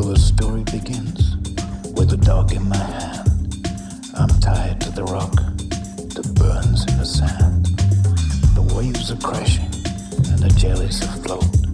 So the story begins with a dog in my hand. I'm tied to the rock that burns in the sand. The waves are crashing and the jellies afloat.